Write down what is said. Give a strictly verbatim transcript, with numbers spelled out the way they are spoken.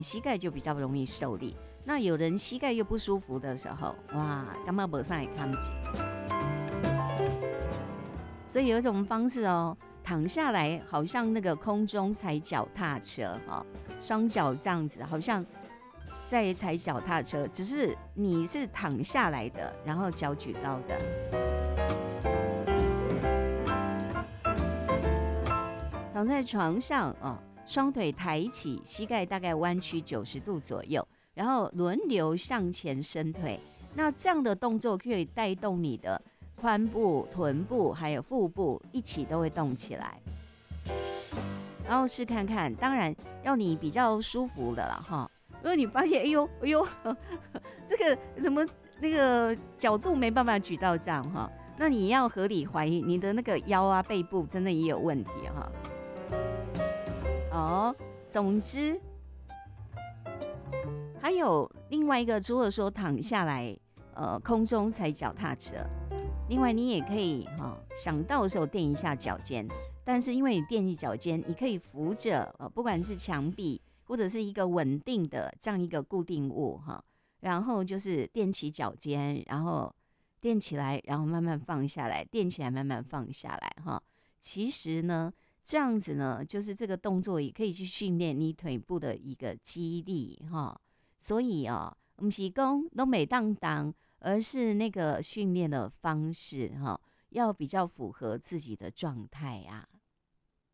膝盖就比较容易受力。那有人膝盖又不舒服的时候，哇，干嘛没上也看不见。所以有一种方式哦，躺下来，好像那个空中踩脚踏车哈，双脚这样子，好像在踩脚踏车，只是你是躺下来的，然后脚举高的。躺在床上哦，双腿抬起，膝盖大概弯曲九十度左右，然后轮流向前伸腿。那这样的动作可以带动你的髋部、臀部还有腹部一起都会动起来。然后试看看，当然要你比较舒服的了哈。如果你发现哎呦哎呦，这个怎么那个角度没办法举到这样哈，那你要合理怀疑你的那个腰啊背部真的也有问题哈。哦，总之还有另外一个，除了说躺下来，呃，空中踩脚踏车，另外你也可以哈、哦，想到的时候垫一下脚尖，但是因为你垫起脚尖，你可以扶着呃，不管是墙壁或者是一个稳定的这样一个固定物哈、哦，然后就是垫起脚尖，然后垫起来，然后慢慢放下来，垫起来慢慢放下来哈、哦。其实呢。这样子呢，就是这个动作也可以去训练你腿部的一个肌力哈，所以哦，不是说都每当当，而是那个训练的方式哈，要比较符合自己的状态啊。